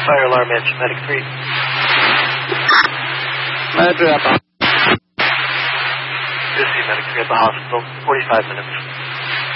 Fire alarm engine, medic 3. Medic 3 up. Good to see medic 3 at the hospital. 45 minutes.